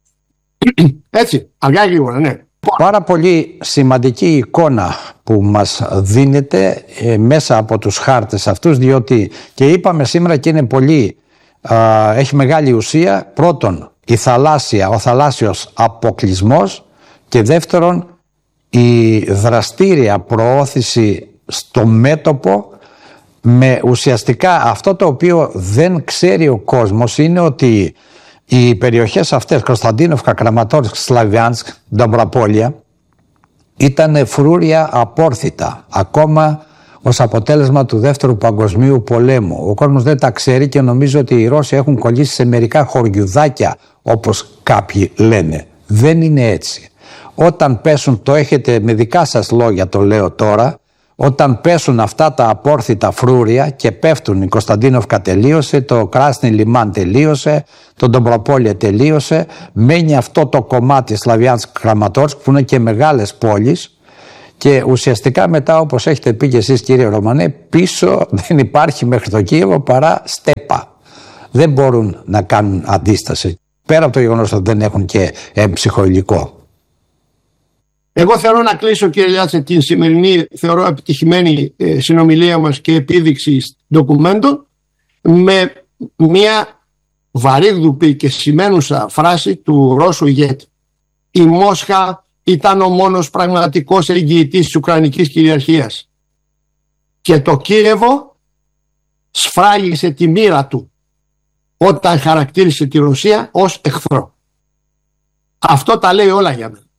Έτσι, αργά ή γρήγορα, ναι. Πάρα πολύ σημαντική εικόνα που μας δίνεται ε, μέσα από τους χάρτες αυτούς, διότι και είπαμε σήμερα και είναι πολύ, α, έχει μεγάλη ουσία. Πρώτον, η θαλάσσια, ο θαλάσσιος αποκλεισμός, και δεύτερον, η δραστήρια προώθηση στο μέτωπο, με ουσιαστικά αυτό το οποίο δεν ξέρει ο κόσμος είναι ότι οι περιοχές αυτές, Κωνσταντίνοφκα, Κραματόρσκ, Σλαβιάνσκ, Ντομπροπόλια, ήταν φρούρια απόρθητα ακόμα ως αποτέλεσμα του δεύτερου παγκοσμίου πολέμου. Ο κόσμος δεν τα ξέρει και νομίζω ότι οι Ρώσοι έχουν κολλήσει σε μερικά χωριουδάκια, όπως κάποιοι λένε. Δεν είναι έτσι. Όταν πέσουν, το έχετε με δικά σας λόγια το λέω τώρα, όταν πέσουν αυτά τα απόρθητα φρούρια και πέφτουν, η Κωνσταντίνοφκα τελείωσε, το Κράσνι Λιμάν τελείωσε, το Ντομπροπόλια τελείωσε, μένει αυτό το κομμάτι Σλαβιάνσκ, Κραματόρσκ που είναι και μεγάλες πόλεις, Και ουσιαστικά μετά, όπως έχετε πει και εσείς κύριε Ρωμανέ, πίσω δεν υπάρχει μέχρι το Κίεβο παρά στέπα. Δεν μπορούν να κάνουν αντίσταση. Πέρα από το γεγονός ότι δεν έχουν και έμψυχο υλικό. Εγώ θέλω να κλείσω, κύριε Λιάτσε, την σημερινή θεωρώ επιτυχημένη συνομιλία μας και επίδειξη ντοκουμέντων με μια βαρύγδουπη και σημαίνουσα φράση του Ρώσου ηγέτη. Η Μόσχα ήταν ο μόνος πραγματικός εγγυητής της Ουκρανικής κυριαρχίας και το Κίεβο σφράγισε τη μοίρα του όταν χαρακτήρισε τη Ρωσία ως εχθρό. Αυτό τα λέει όλα για μένα.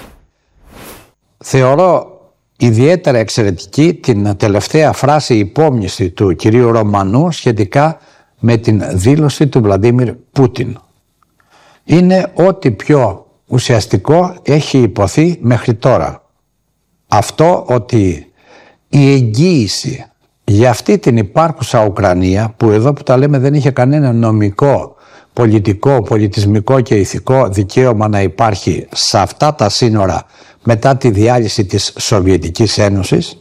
Θεωρώ ιδιαίτερα εξαιρετική την τελευταία φράση υπόμνηση του κυρίου Ρωμανού σχετικά με την δήλωση του Βλαντίμιρ Πούτιν. Είναι ό,τι πιο ουσιαστικό έχει υποθεί μέχρι τώρα. Αυτό ότι η εγγύηση για αυτή την υπάρχουσα Ουκρανία, που εδώ που τα λέμε δεν είχε κανένα νομικό, πολιτικό, πολιτισμικό και ηθικό δικαίωμα να υπάρχει σε αυτά τα σύνορα μετά τη διάλυση της Σοβιετικής Ένωσης,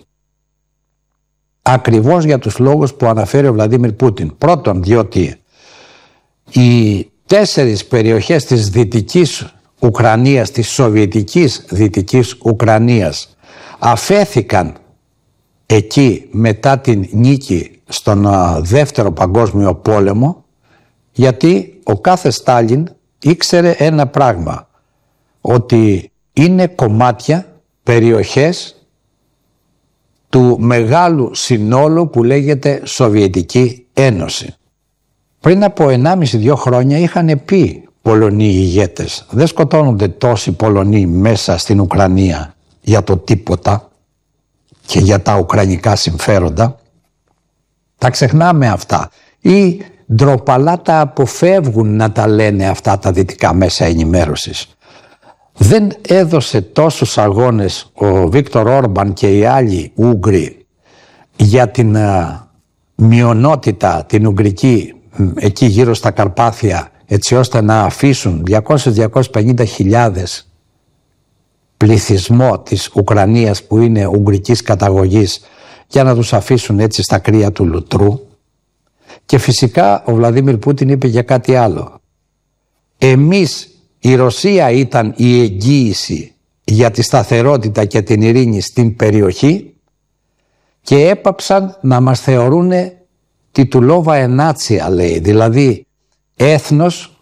ακριβώς για τους λόγους που αναφέρει ο Βλαντίμιρ Πούτιν. Πρώτον, διότι οι τέσσερις περιοχές της Δυτικής Ουκρανίας, της Σοβιετικής Δυτικής Ουκρανίας, αφέθηκαν εκεί μετά την νίκη στον Δεύτερο Παγκόσμιο Πόλεμο, γιατί ο κάθε Στάλιν ήξερε ένα πράγμα, ότι είναι κομμάτια, περιοχές του μεγάλου συνόλου που λέγεται Σοβιετική Ένωση. Πριν από ενάμιση δύο χρόνια είχαν πει Πολωνοί ηγέτες, δεν σκοτώνονται τόσοι Πολωνοί μέσα στην Ουκρανία για το τίποτα και για τα ουκρανικά συμφέροντα. Τα ξεχνάμε αυτά ή ντροπαλά τα αποφεύγουν να τα λένε αυτά τα δυτικά μέσα ενημέρωσης. Δεν έδωσε τόσους αγώνες ο Βίκτορ Όρμπαν και οι άλλοι Ούγγροι για την α, μειονότητα την Ουγγρική εκεί γύρω στα Καρπάθια, έτσι ώστε να αφήσουν διακόσιες με διακόσιες πενήντα χιλιάδες πληθυσμό της Ουκρανίας που είναι ουγγρικής καταγωγής, για να τους αφήσουν έτσι στα κρύα του λουτρού. Και φυσικά ο Βλαντίμιρ Πούτιν είπε για κάτι άλλο. Εμείς, η Ρωσία ήταν η εγγύηση για τη σταθερότητα και την ειρήνη στην περιοχή και έπαψαν να μας θεωρούν τιτουλόβα ενάτσια, λέει, δηλαδή έθνος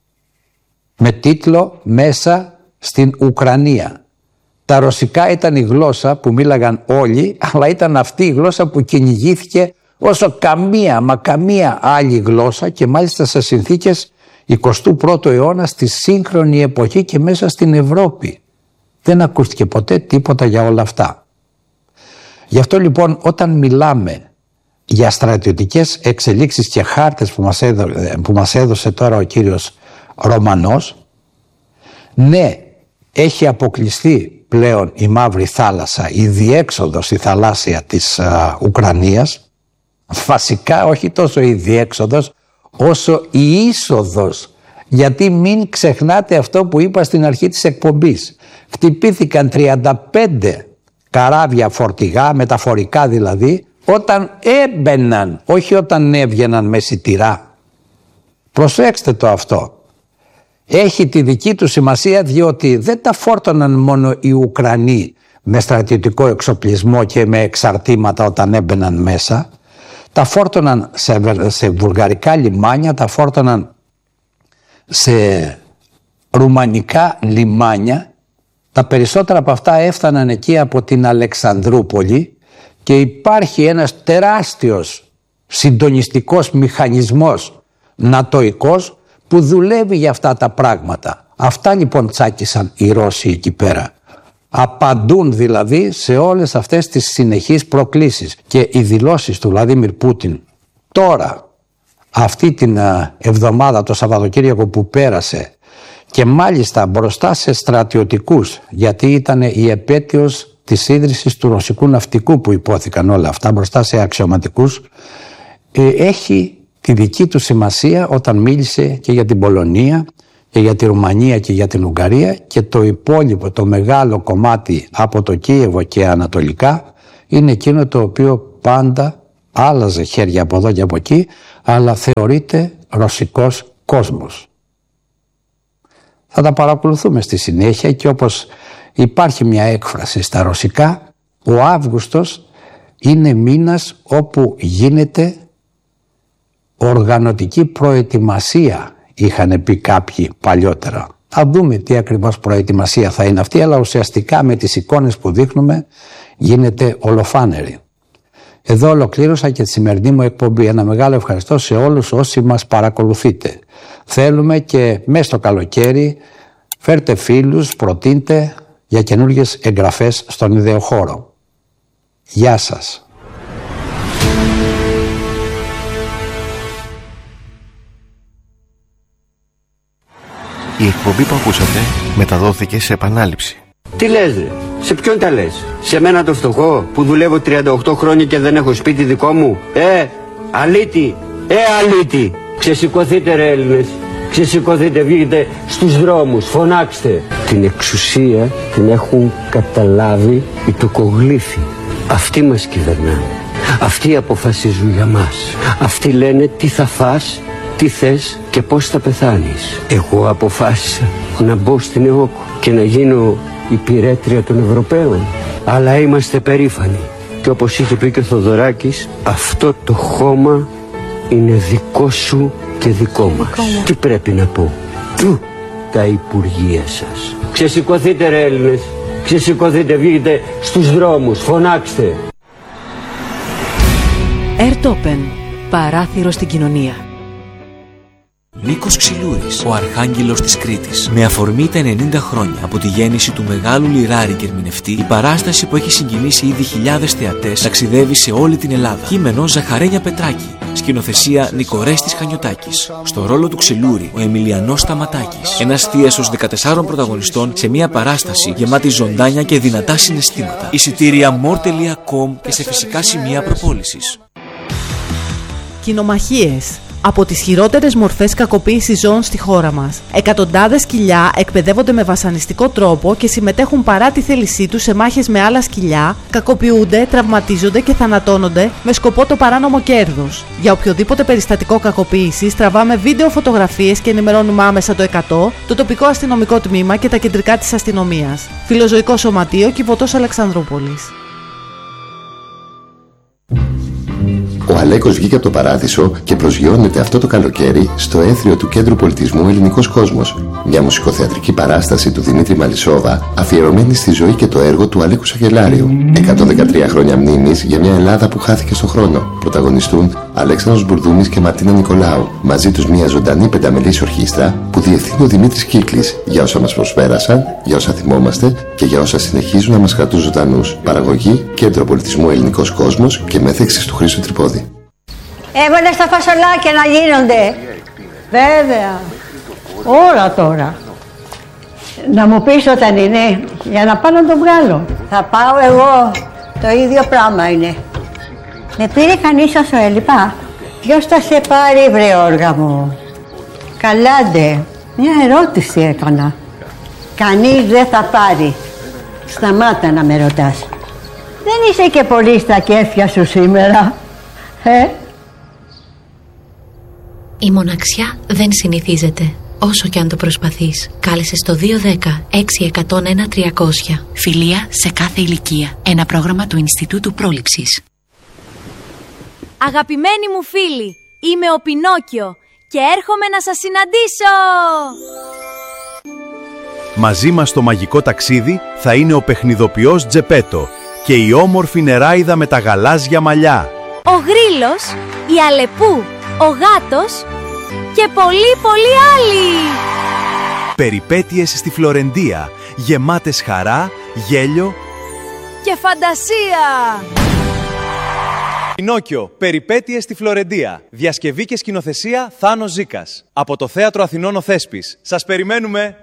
με τίτλο μέσα στην Ουκρανία. Τα ρωσικά ήταν η γλώσσα που μίλαγαν όλοι, αλλά ήταν αυτή η γλώσσα που κυνηγήθηκε όσο καμία μα καμία άλλη γλώσσα, και μάλιστα σε συνθήκες εικοστού πρώτου αιώνα, στη σύγχρονη εποχή και μέσα στην Ευρώπη. Δεν ακούστηκε ποτέ τίποτα για όλα αυτά. Γι' αυτό λοιπόν όταν μιλάμε για στρατιωτικές εξελίξεις και χάρτες που μας, έδω, που μας έδωσε τώρα ο κύριος Ρωμανός, ναι, έχει αποκλειστεί πλέον η Μαύρη Θάλασσα, η διέξοδος, η θαλάσσια της α, Ουκρανίας. Βασικά όχι τόσο η διέξοδος όσο η είσοδος, γιατί μην ξεχνάτε αυτό που είπα στην αρχή της εκπομπής. Χτυπήθηκαν τριάντα πέντε καράβια φορτηγά, μεταφορικά δηλαδή, όταν έμπαιναν, όχι όταν έβγαιναν με σιτηρά. Προσέξτε το αυτό. Έχει τη δική του σημασία, διότι δεν τα φόρτωναν μόνο οι Ουκρανοί με στρατιωτικό εξοπλισμό και με εξαρτήματα όταν έμπαιναν μέσα. Τα φόρτωναν σε, σε βουλγαρικά λιμάνια, τα φόρτωναν σε ρουμανικά λιμάνια. Τα περισσότερα από αυτά έφταναν εκεί από την Αλεξανδρούπολη και υπάρχει ένας τεράστιος συντονιστικός μηχανισμός νατοικός που δουλεύει για αυτά τα πράγματα. Αυτά λοιπόν τσάκισαν οι Ρώσοι εκεί πέρα. Απαντούν δηλαδή σε όλες αυτές τις συνεχείς προκλήσεις. Και οι δηλώσεις του Βλαντίμιρ Πούτιν τώρα, αυτή την εβδομάδα, το Σαββατοκύριακο που πέρασε, και μάλιστα μπροστά σε στρατιωτικούς, γιατί ήταν η επέτειος της ίδρυσης του ρωσικού ναυτικού που υπόθηκαν όλα αυτά, μπροστά σε αξιωματικούς, έχει τη δική του σημασία όταν μίλησε και για την Πολωνία και για τη Ρουμανία και για την Ουγγαρία, και το υπόλοιπο, το μεγάλο κομμάτι από το Κίεβο και ανατολικά, είναι εκείνο το οποίο πάντα άλλαζε χέρια από εδώ και από εκεί, αλλά θεωρείται ρωσικός κόσμος. Θα τα παρακολουθούμε στη συνέχεια, και όπως υπάρχει μια έκφραση στα ρωσικά, ο Αύγουστος είναι μήνας όπου γίνεται οργανωτική προετοιμασία, είχαν πει κάποιοι παλιότερα. Θα δούμε τι ακριβώς προετοιμασία θα είναι αυτή, αλλά ουσιαστικά με τις εικόνες που δείχνουμε γίνεται ολοφάνερη. Εδώ ολοκλήρωσα και τη σημερινή μου εκπομπή. Ένα μεγάλο ευχαριστώ σε όλους όσοι μας παρακολουθείτε. Θέλουμε και μέσα στο καλοκαίρι φέρτε φίλους, προτείντε για καινούργιες εγγραφές στον ιδεοχώρο. Γεια σας. Η εκπομπή που ακούσατε μεταδόθηκε σε επανάληψη. Τι λες ρε, σε ποιον τα λες? Σε μένα το φτωχό που δουλεύω τριάντα οκτώ χρόνια και δεν έχω σπίτι δικό μου? Ε, αλήτη, ε αλήτη. Ξεσηκωθείτε ρε Έλληνες, ξεσηκωθείτε, βγείτε στους δρόμους, φωνάξτε. Την εξουσία την έχουν καταλάβει οι τοκογλύφοι. Αυτοί μας κυβερνάνε, αυτοί αποφασίζουν για μας. Αυτοί λένε τι θα φας, τι θες και πώς θα πεθάνεις. Εγώ αποφάσισα να μπω στην ΕΟΚ και να γίνω υπηρέτρια των Ευρωπαίων. Αλλά είμαστε περήφανοι. Και όπως είχε πει και ο Θοδωράκης, αυτό το χώμα είναι δικό σου και δικό μας. Δικό τι πρέπει να πω? Του τα υπουργεία σας. Ξεσηκωθείτε ρε Έλληνες, ξεσηκωθείτε, βγείτε στους δρόμους, φωνάξτε. Ερτόπεν, παράθυρο στην κοινωνία. Νίκος Ξυλούρης, ο Αρχάγγελος της Κρήτης. Με αφορμή τα ενενήντα χρόνια από τη γέννηση του μεγάλου λιράρη και ερμηνευτή, η παράσταση που έχει συγκινήσει ήδη χιλιάδες θεατές ταξιδεύει σε όλη την Ελλάδα. Κείμενο Ζαχαρένια Πετράκη. Σκηνοθεσία Νικορέστης Χανιωτάκης. Στο ρόλο του Ξυλούρη, ο Εμιλιανός Σταματάκης. Ένας θίασος δεκατεσσάρων πρωταγωνιστών σε μια παράσταση γεμάτη ζωντάνια και δυνατά συναισθήματα. Εισιτήρια μορ τελεία κομ και σε φυσικά σημεία προπόλησης. Κοινομαχίες. Από τις χειρότερες μορφές κακοποίησης ζώων στη χώρα μας. Εκατοντάδες σκυλιά εκπαιδεύονται με βασανιστικό τρόπο και συμμετέχουν παρά τη θέλησή τους σε μάχες με άλλα σκυλιά, κακοποιούνται, τραυματίζονται και θανατώνονται με σκοπό το παράνομο κέρδος. Για οποιοδήποτε περιστατικό κακοποίησης τραβάμε βίντεο φωτογραφίες και ενημερώνουμε άμεσα το εκατό, το τοπικό αστυνομικό τμήμα και τα κεντρικά της αστυνομίας. Φιλοζωικό Σωματείο, Κιβωτός Αλεξανδρούπολης. Ο Αλέκος βγήκε από το Παράδεισο και προσγειώνεται αυτό το καλοκαίρι στο έθριο του Κέντρου Πολιτισμού Ελληνικός Κόσμος. Μια μουσικοθεατρική παράσταση του Δημήτρη Μαλισσόβα, αφιερωμένη στη ζωή και το έργο του Αλέκου Σαγελάριου. εκατόν δεκατρία χρόνια μνήμης για μια Ελλάδα που χάθηκε στον χρόνο. Πρωταγωνιστούν Αλέξανδρος Μπουρδούμης και Μαρτίνα Νικολάου. Μαζί τους μια ζωντανή πενταμελής ορχήστρα που διευθύνει ο Δημήτρης Κύκλης, για όσα μας προσπέρασαν, για όσα θυμόμαστε και για όσα συνεχίζουν να μας κρατούν ζωντανούς. Παραγωγή Κέντρο Πολιτισμού Ελληνικός Κόσμος και μέθεξης του Χρήστου Τρυπόδη. Έβαλες τα φασολάκια να γίνονται. Βέβαια. Όλα τώρα. Να μου πεις όταν είναι, για να πάω να το βγάλω. Θα πάω εγώ. Το ίδιο πράγμα είναι. Με πήρε κανείς όσο έλειπα? Ποιος θα σε πάρει βρε όργα μου? Καλάντε. Μια ερώτηση έκανα. Κανείς δεν θα πάρει. Σταμάτα να με ρωτάς. Δεν είσαι και πολύ στα κέφια σου σήμερα. Ε? Η μοναξιά δεν συνηθίζεται, όσο και αν το προσπαθείς. Κάλεσε στο δύο ένα μηδέν έξι ένα μηδέν ένα τριακόσια. Φιλία σε κάθε ηλικία. Ένα πρόγραμμα του Ινστιτούτου Πρόληψης. Αγαπημένοι μου φίλοι, είμαι ο Πινόκιο και έρχομαι να σας συναντήσω! Μαζί μας στο μαγικό ταξίδι θα είναι ο παιχνιδοποιός Τζεπέτο και η όμορφη νεράιδα με τα γαλάζια μαλλιά. Ο Γρίλος, η Αλεπού, ο Γάτος και πολλοί πολλοί άλλοι. Περιπέτειες στη Φλωρεντία, γεμάτες χαρά, γέλιο και φαντασία. Πινόκιο, περιπέτειες στη Φλωρεντία. Διασκευή και σκηνοθεσία Θάνος Ζήκας. Από το Θέατρο Αθηνών ο Θέσπης. Σας περιμένουμε!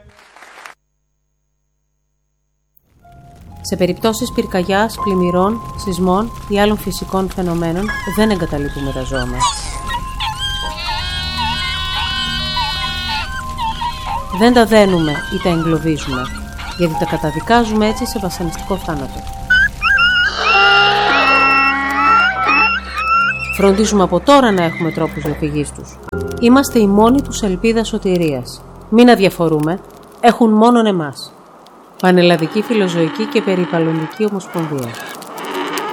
Σε περιπτώσεις πυρκαγιάς, πλημμυρών, σεισμών ή άλλων φυσικών φαινομένων δεν εγκαταλείπουμε τα ζώα μας. Δεν τα δένουμε ή τα εγκλωβίζουμε, γιατί τα καταδικάζουμε έτσι σε βασανιστικό θάνατο. Φροντίζουμε από τώρα να έχουμε τρόπους διαφυγής τους. Είμαστε η μόνη τους ελπίδα σωτηρίας. Μην αδιαφορούμε, έχουν μόνον εμάς. Πανελλαδική Φιλοζωική και Περιβαλλοντική Ομοσπονδία.